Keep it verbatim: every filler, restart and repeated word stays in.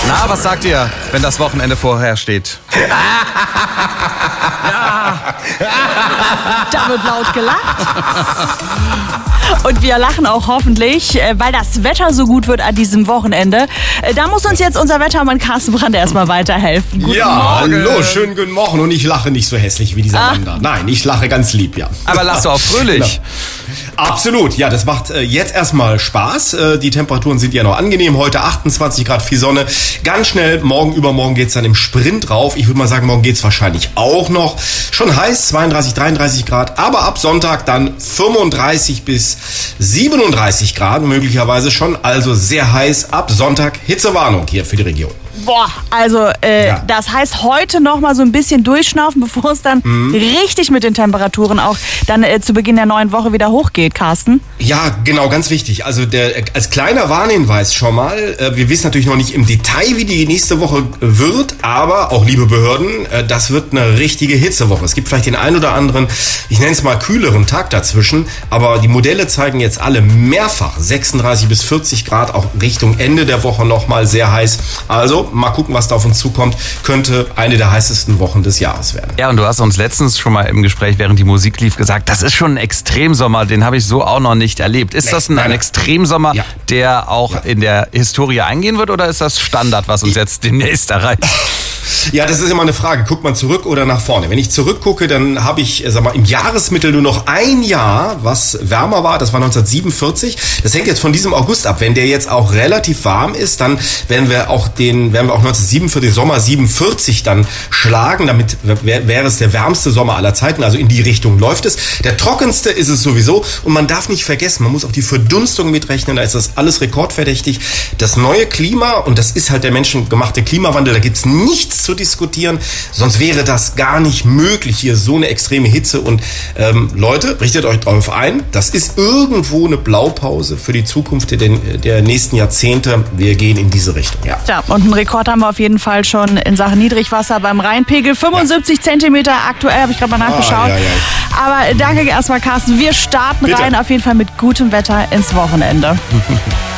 Na, was sagt ihr, wenn das Wochenende vorher steht? Ja. Da wird laut gelacht. Und wir lachen auch hoffentlich, weil das Wetter so gut wird an diesem Wochenende. Da muss uns jetzt unser Wettermann Carsten Brand erstmal weiterhelfen. Guten ja, Morgen. Hallo, schönen guten Morgen. Und ich lache nicht so hässlich wie dieser ah. Mann da. Nein, ich lache ganz lieb, ja. Aber lachst du auch fröhlich. Genau. Absolut, ja, das macht äh, jetzt erstmal Spaß. Äh, die Temperaturen sind ja noch angenehm. Heute achtundzwanzig Grad, viel Sonne. Ganz schnell, morgen, übermorgen geht's dann im Sprint rauf. Ich würde mal sagen, morgen geht's wahrscheinlich auch noch. Schon heiß, zweiunddreißig, dreiunddreißig Grad. Aber ab Sonntag dann fünfunddreißig bis siebenunddreißig Grad möglicherweise schon. Also sehr heiß. Ab Sonntag Hitzewarnung hier für die Region. Boah, also äh, ja. das heißt heute noch mal so ein bisschen durchschnaufen, bevor es dann mhm. richtig mit den Temperaturen auch dann äh, zu Beginn der neuen Woche wieder hochgeht, Carsten. Ja, genau, ganz wichtig. Also der, als kleiner Warnhinweis schon mal, äh, wir wissen natürlich noch nicht im Detail, wie die nächste Woche wird, aber auch liebe Behörden, äh, das wird eine richtige Hitzewoche. Es gibt vielleicht den einen oder anderen, ich nenne es mal kühleren Tag dazwischen, aber die Modelle zeigen jetzt alle mehrfach sechsunddreißig bis vierzig Grad, auch Richtung Ende der Woche noch mal sehr heiß. Also mal gucken, was da auf uns zukommt. Könnte eine der heißesten Wochen des Jahres werden. Ja, und du hast uns letztens schon mal im Gespräch, während die Musik lief, gesagt, das ist schon ein Extremsommer, den habe ich so auch noch nicht erlebt. Ist nee, das ein, ein Extremsommer, ja. der auch ja. in der Historie eingehen wird, oder ist das Standard, was uns jetzt demnächst erreicht? Ja, das ist immer eine Frage. Guckt man zurück oder nach vorne? Wenn ich zurückgucke, dann habe ich, sag mal, im Jahresmittel nur noch ein Jahr, was wärmer war. Das war neunzehnhundertsiebenundvierzig. Das hängt jetzt von diesem August ab. Wenn der jetzt auch relativ warm ist, dann werden wir auch den, werden wir auch neunzehnhundertsiebenundvierzig, Sommer siebenundvierzig dann schlagen. Damit wäre es der wärmste Sommer aller Zeiten. Also in die Richtung läuft es. Der trockenste ist es sowieso. Und man darf nicht vergessen, man muss auch die Verdunstung mitrechnen. Da ist das alles rekordverdächtig. Das neue Klima, und das ist halt der menschengemachte Klimawandel, da gibt's nichts zu diskutieren, sonst wäre das gar nicht möglich, hier so eine extreme Hitze. Und ähm, Leute, richtet euch drauf ein, das ist irgendwo eine Blaupause für die Zukunft der, der nächsten Jahrzehnte. Wir gehen in diese Richtung, ja. Ja, und einen Rekord haben wir auf jeden Fall schon in Sachen Niedrigwasser beim Rheinpegel. fünfundsiebzig ja. Zentimeter aktuell, habe ich gerade mal nachgeschaut. Ah, ja, ja. Aber danke erstmal, Carsten. Wir starten Bitte. rein auf jeden Fall mit gutem Wetter ins Wochenende.